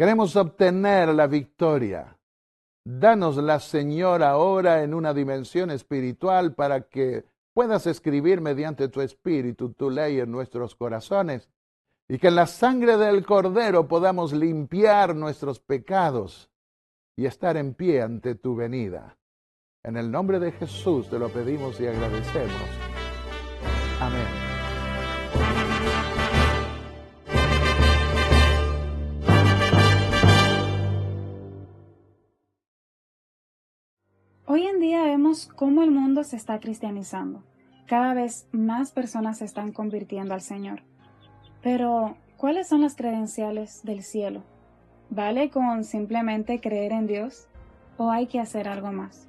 Queremos obtener la victoria. Dánosla, Señor, ahora en una dimensión espiritual para que puedas escribir mediante tu Espíritu tu ley en nuestros corazones y que en la sangre del Cordero podamos limpiar nuestros pecados y estar en pie ante tu venida. En el nombre de Jesús te lo pedimos y agradecemos. Amén. Hoy en día vemos cómo el mundo se está cristianizando. Cada vez más personas se están convirtiendo al Señor. Pero, ¿cuáles son las credenciales del cielo? ¿Vale con simplemente creer en Dios o hay que hacer algo más?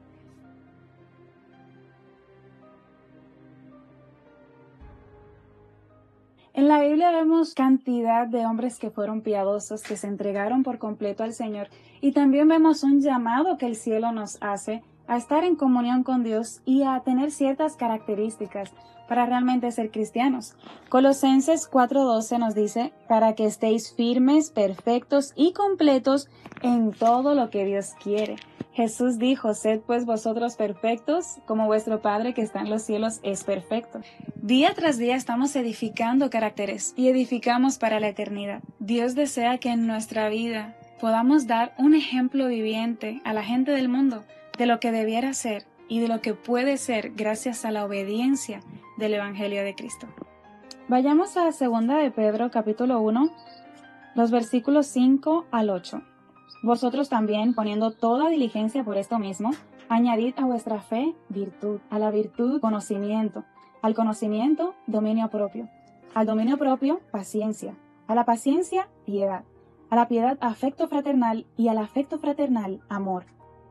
En la Biblia vemos cantidad de hombres que fueron piadosos, que se entregaron por completo al Señor, y también vemos un llamado que el cielo nos hace a estar en comunión con Dios y a tener ciertas características para realmente ser cristianos. Colosenses 4:12 nos dice, para que estéis firmes, perfectos y completos en todo lo que Dios quiere. Jesús dijo, sed pues vosotros perfectos, como vuestro Padre que está en los cielos es perfecto. Día tras día estamos edificando caracteres y edificamos para la eternidad. Dios desea que en nuestra vida podamos dar un ejemplo viviente a la gente del mundo de lo que debiera ser y de lo que puede ser gracias a la obediencia del Evangelio de Cristo. Vayamos a 2 de Pedro capítulo 1, los versículos 5 al 8. Vosotros también, poniendo toda diligencia por esto mismo, añadid a vuestra fe virtud, a la virtud conocimiento, al conocimiento dominio propio, al dominio propio paciencia, a la paciencia piedad, a la piedad afecto fraternal y al afecto fraternal amor.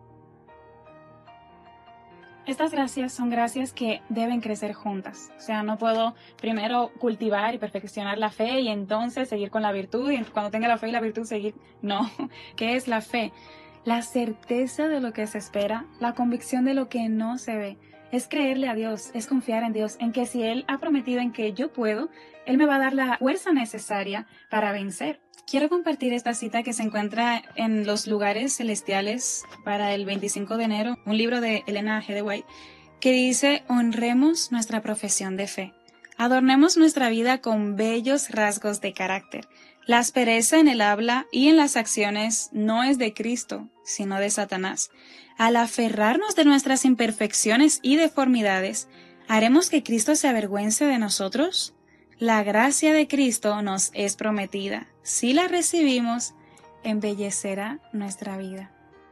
Estas gracias son gracias que deben crecer juntas. O sea, no puedo primero cultivar y perfeccionar la fe y entonces seguir con la virtud y cuando tenga la fe y la virtud seguir. No. ¿Qué es la fe? La certeza de lo que se espera, la convicción de lo que no se ve. Es creerle a Dios, es confiar en Dios, en que si Él ha prometido en que yo puedo, Él me va a dar la fuerza necesaria para vencer. Quiero compartir esta cita que se encuentra en Los Lugares Celestiales para el 25 de enero, un libro de Elena G. de White, que dice, honremos nuestra profesión de fe. Adornemos nuestra vida con bellos rasgos de carácter. La aspereza en el habla y en las acciones no es de Cristo, sino de Satanás. Al aferrarnos de nuestras imperfecciones y deformidades, ¿haremos que Cristo se avergüence de nosotros? La gracia de Cristo nos es prometida. Si la recibimos, embellecerá nuestra vida.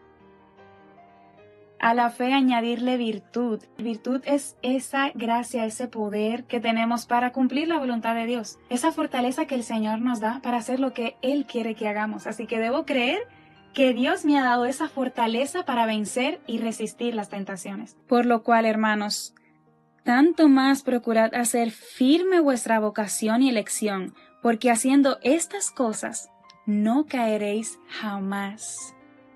A la fe añadirle virtud. Virtud es esa gracia, ese poder que tenemos para cumplir la voluntad de Dios. Esa fortaleza que el Señor nos da para hacer lo que Él quiere que hagamos. Así que debo creer que Dios me ha dado esa fortaleza para vencer y resistir las tentaciones. Por lo cual, hermanos, tanto más procurad hacer firme vuestra vocación y elección, porque haciendo estas cosas no caeréis jamás.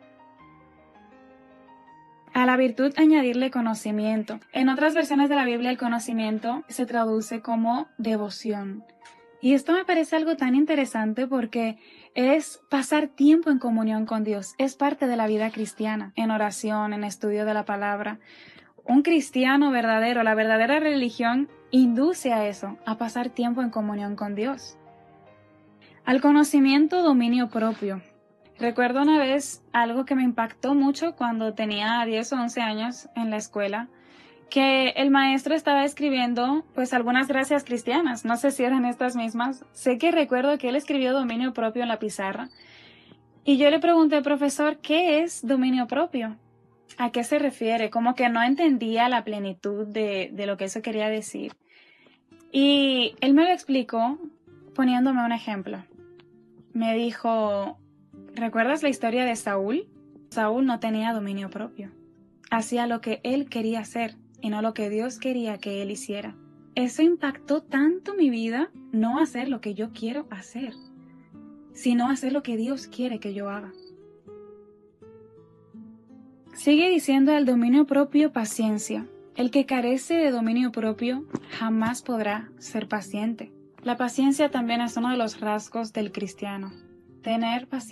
A la virtud añadirle conocimiento. En otras versiones de la Biblia el conocimiento se traduce como devoción. Y esto me parece algo tan interesante porque es pasar tiempo en comunión con Dios. Es parte de la vida cristiana, en oración, en estudio de la palabra. Un cristiano verdadero, la verdadera religión, induce a eso, a pasar tiempo en comunión con Dios. Al conocimiento, dominio propio. Recuerdo una vez algo que me impactó mucho cuando tenía 10 o 11 años en la escuela, que el maestro estaba escribiendo pues algunas gracias cristianas, no sé si eran estas mismas, sé que recuerdo que él escribió dominio propio en la pizarra, y yo le pregunté, profesor, ¿qué es dominio propio? ¿A qué se refiere? Como que no entendía la plenitud de lo que eso quería decir. Y él me lo explicó poniéndome un ejemplo. Me dijo, ¿recuerdas la historia de Saúl? Saúl no tenía dominio propio. Hacía lo que él quería hacer y no lo que Dios quería que él hiciera. Eso impactó tanto mi vida, no hacer lo que yo quiero hacer, sino hacer lo que Dios quiere que yo haga. Sigue diciendo el dominio propio, paciencia. El que carece de dominio propio jamás podrá ser paciente. La paciencia también es uno de los rasgos del cristiano. Tener paciencia.